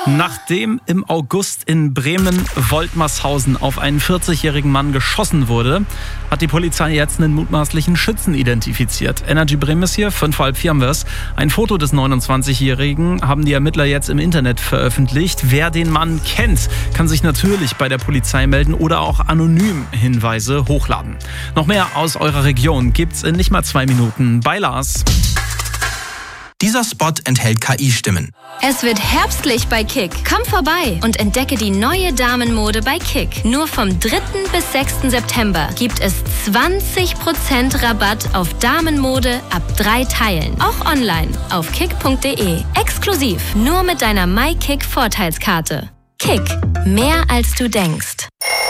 Nachdem im August in Bremen-Woltmershausen auf einen 40-jährigen Mann geschossen wurde, hat die Polizei jetzt einen mutmaßlichen Schützen identifiziert. Energy Bremen ist hier, 3:05 haben wir es. Ein Foto des 29-Jährigen haben die Ermittler jetzt im Internet veröffentlicht. Wer den Mann kennt, kann sich natürlich bei der Polizei melden oder auch anonym Hinweise hochladen. Noch mehr aus eurer Region gibt's in nicht mal 2 Minuten bei Lars. Dieser Spot enthält KI-Stimmen. Es wird herbstlich bei Kick. Komm vorbei und entdecke die neue Damenmode bei Kick. Nur vom 3. bis 6. September gibt es 20% Rabatt auf Damenmode ab 3 Teilen. Auch online auf kick.de. Exklusiv nur mit deiner MyKick-Vorteilskarte. Kick. Mehr als du denkst.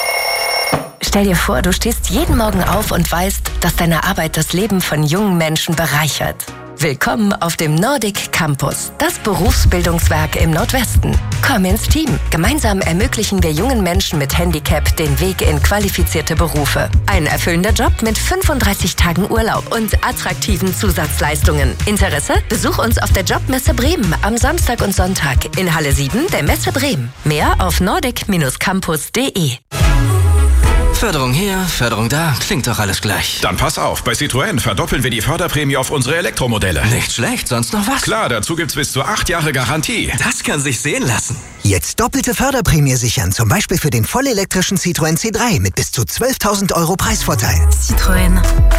Stell dir vor, du stehst jeden Morgen auf und weißt, dass deine Arbeit das Leben von jungen Menschen bereichert. Willkommen auf dem Nordic Campus, das Berufsbildungswerk im Nordwesten. Komm ins Team. Gemeinsam ermöglichen wir jungen Menschen mit Handicap den Weg in qualifizierte Berufe. Ein erfüllender Job mit 35 Tagen Urlaub und attraktiven Zusatzleistungen. Interesse? Besuch uns auf der Jobmesse Bremen am Samstag und Sonntag in Halle 7 der Messe Bremen. Mehr auf nordic-campus.de. Förderung hier, Förderung da, klingt doch alles gleich. Dann pass auf, bei Citroën verdoppeln wir die Förderprämie auf unsere Elektromodelle. Nicht schlecht, sonst noch was? Klar, dazu gibt's bis zu 8 Jahre Garantie. Das kann sich sehen lassen. Jetzt doppelte Förderprämie sichern, zum Beispiel für den vollelektrischen Citroën C3 mit bis zu 12.000 € Preisvorteil. Citroën.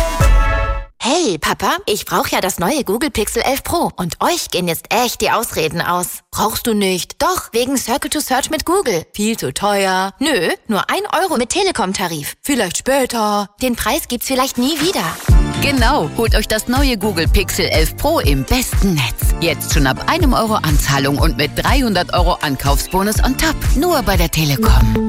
Hey, Papa, ich brauche ja das neue Google Pixel 11 Pro. Und euch gehen jetzt echt die Ausreden aus. Brauchst du nicht? Doch, wegen Circle to Search mit Google. Viel zu teuer. Nö, nur 1 € mit Telekom-Tarif. Vielleicht später. Den Preis gibt's vielleicht nie wieder. Genau, holt euch das neue Google Pixel 11 Pro im besten Netz. Jetzt schon ab 1 € Anzahlung und mit 300 € Ankaufsbonus on top. Nur bei der Telekom.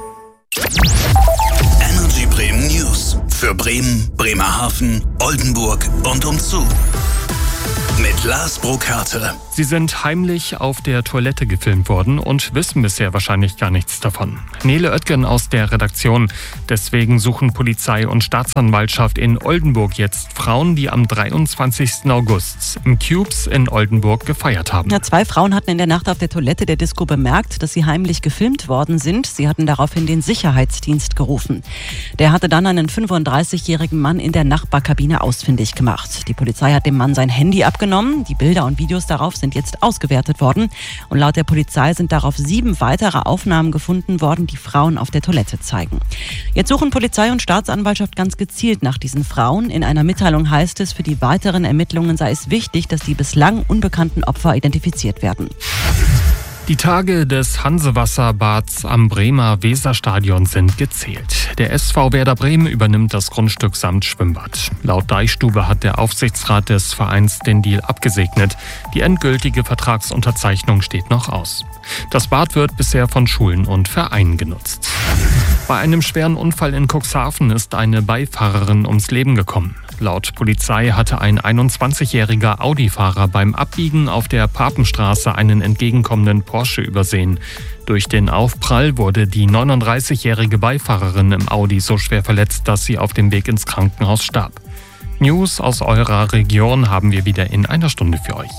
Energy Bremen News. Für Bremen, Bremerhaven, Oldenburg und umzu. Mit Lars Burkhardt. Sie sind heimlich auf der Toilette gefilmt worden und wissen bisher wahrscheinlich gar nichts davon. Nele Oetgen aus der Redaktion. Deswegen suchen Polizei und Staatsanwaltschaft in Oldenburg jetzt Frauen, die am 23. August im Cubes in Oldenburg gefeiert haben. Ja, 2 Frauen hatten in der Nacht auf der Toilette der Disco bemerkt, dass sie heimlich gefilmt worden sind. Sie hatten daraufhin den Sicherheitsdienst gerufen. Der hatte dann einen 35-jährigen Mann in der Nachbarkabine ausfindig gemacht. Die Polizei hat dem Mann sein Handy abgenommen. Die Bilder und Videos darauf sind jetzt ausgewertet worden. Und laut der Polizei sind darauf 7 weitere Aufnahmen gefunden worden, die Frauen auf der Toilette zeigen. Jetzt suchen Polizei und Staatsanwaltschaft ganz gezielt nach diesen Frauen. In einer Mitteilung heißt es, für die weiteren Ermittlungen sei es wichtig, dass die bislang unbekannten Opfer identifiziert werden. Die Tage des Hansewasserbads am Bremer Weserstadion sind gezählt. Der SV Werder Bremen übernimmt das Grundstück samt Schwimmbad. Laut Deichstube hat der Aufsichtsrat des Vereins den Deal abgesegnet. Die endgültige Vertragsunterzeichnung steht noch aus. Das Bad wird bisher von Schulen und Vereinen genutzt. Bei einem schweren Unfall in Cuxhaven ist eine Beifahrerin ums Leben gekommen. Laut Polizei hatte ein 21-jähriger Audi-Fahrer beim Abbiegen auf der Papenstraße einen entgegenkommenden Porsche übersehen. Durch den Aufprall wurde die 39-jährige Beifahrerin im Audi so schwer verletzt, dass sie auf dem Weg ins Krankenhaus starb. News aus eurer Region haben wir wieder in einer Stunde für euch.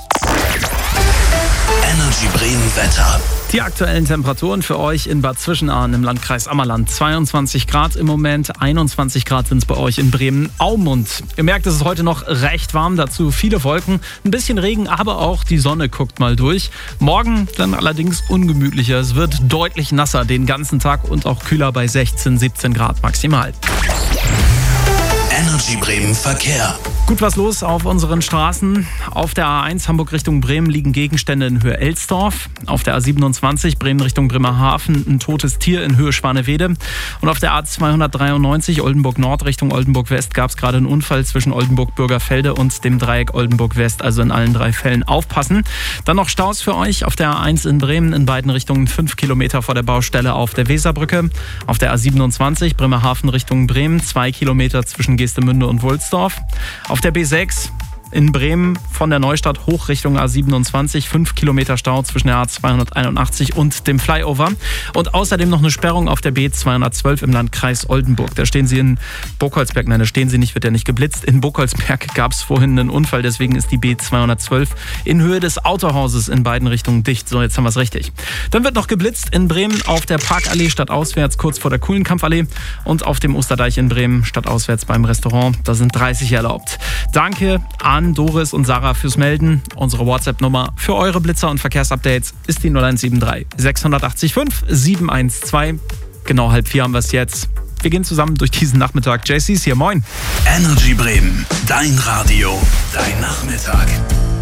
Energy Bremen Wetter. Die aktuellen Temperaturen für euch in Bad Zwischenahn im Landkreis Ammerland. 22 Grad im Moment, 21 Grad sind es bei euch in Bremen-Aumund. Ihr merkt, es ist heute noch recht warm, dazu viele Wolken, ein bisschen Regen, aber auch die Sonne guckt mal durch. Morgen dann allerdings ungemütlicher. Es wird deutlich nasser den ganzen Tag und auch kühler bei 16, 17 Grad maximal. Energy Bremen Verkehr. Gut was los auf unseren Straßen. Auf der A1 Hamburg Richtung Bremen liegen Gegenstände in Höhe Elsdorf. Auf der A27 Bremen Richtung Bremerhaven ein totes Tier in Höhe Schwanewede. Und auf der A293 Oldenburg Nord Richtung Oldenburg West gab es gerade einen Unfall zwischen Oldenburg Bürgerfelde und dem Dreieck Oldenburg West. Also in allen 3 Fällen aufpassen. Dann noch Staus für euch auf der A1 in Bremen in beiden Richtungen 5 Kilometer vor der Baustelle auf der Weserbrücke. Auf der A27 Bremerhaven Richtung Bremen 2 Kilometer zwischen Geestemünde und Wulsdorf. Auf der B6 In Bremen von der Neustadt hoch Richtung A27, 5 Kilometer Stau zwischen der A281 und dem Flyover. Und außerdem noch eine Sperrung auf der B212 im Landkreis Oldenburg. Da stehen Sie in Burgholzberg, nein, da stehen Sie nicht, wird ja nicht geblitzt. In Burgholzberg gab es vorhin einen Unfall, deswegen ist die B212 in Höhe des Autohauses in beiden Richtungen dicht. So, jetzt haben wir es richtig. Dann wird noch geblitzt in Bremen auf der Parkallee stadtauswärts, kurz vor der Kuhlenkampfallee, und auf dem Osterdeich in Bremen stadtauswärts beim Restaurant. Da sind 30 erlaubt. Danke an Doris und Sarah fürs Melden. Unsere WhatsApp-Nummer für eure Blitzer und Verkehrsupdates ist die 0173 685 712. Genau 3:30 haben wir es jetzt. Wir gehen zusammen durch diesen Nachmittag. JC ist hier, moin. Energy Bremen, dein Radio, dein Nachmittag.